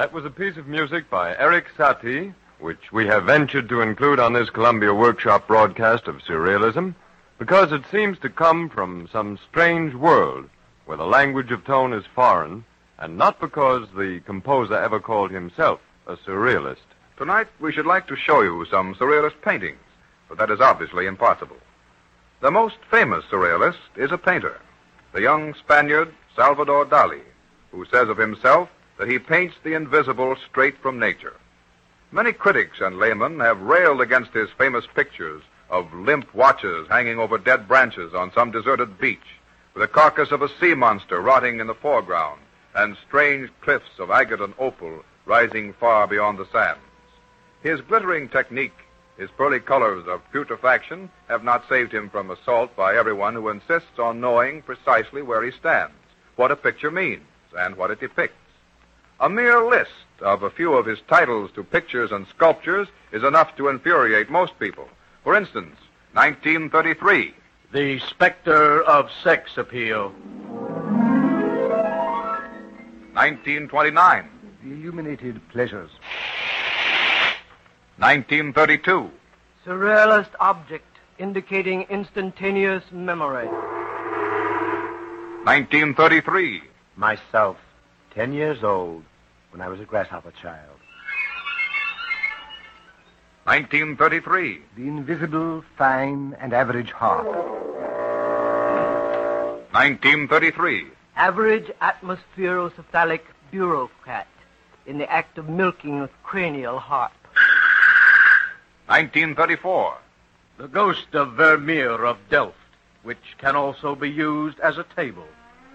That was a piece of music by Erik Satie, which we have ventured to include on this Columbia Workshop broadcast of Surrealism, because it seems to come from some strange world where the language of tone is foreign, and not because the composer ever called himself a surrealist. Tonight, we should like to show you some surrealist paintings, but that is obviously impossible. The most famous surrealist is a painter, the young Spaniard Salvador Dali, who says of himself that he paints the invisible straight from nature. Many critics and laymen have railed against his famous pictures of limp watches hanging over dead branches on some deserted beach, with the carcass of a sea monster rotting in the foreground, and strange cliffs of agate and opal rising far beyond the sands. His glittering technique, his pearly colors of putrefaction, have not saved him from assault by everyone who insists on knowing precisely where he stands, what a picture means, and what it depicts. A mere list of a few of his titles to pictures and sculptures is enough to infuriate most people. For instance, 1933. The Spectre of Sex Appeal. 1929. The Illuminated Pleasures. 1932. Surrealist object indicating instantaneous memory. 1933. Myself, 10 years old, when I was a grasshopper child. 1933. The Invisible, Fine, and Average Heart. 1933. Average atmospherocephalic bureaucrat in the act of milking a cranial harp. 1934. The Ghost of Vermeer of Delft, which can also be used as a table.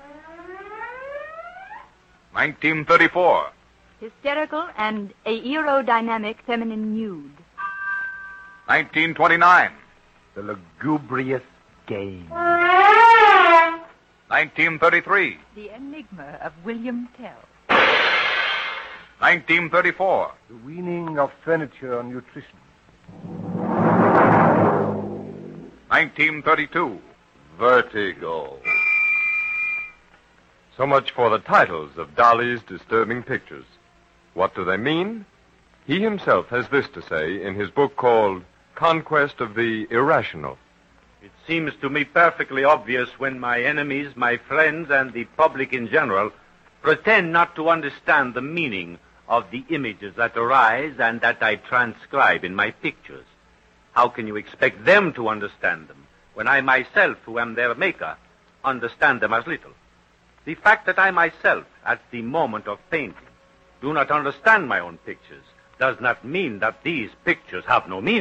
1934. Hysterical and aerodynamic feminine nude. 1929. The Lugubrious Game. 1933. The Enigma of William Tell. 1934. The Weaning of Furniture on Nutrition. 1932. Vertigo. So much for the titles of Dali's disturbing pictures. What do they mean? He himself has this to say in his book called Conquest of the Irrational. It seems to me perfectly obvious when my enemies, my friends, and the public in general pretend not to understand the meaning of the images that arise and that I transcribe in my pictures. How can you expect them to understand them when I myself, who am their maker, understand them as little? The fact that I myself, at the moment of painting, do not understand my own pictures does not mean that these pictures have no meaning.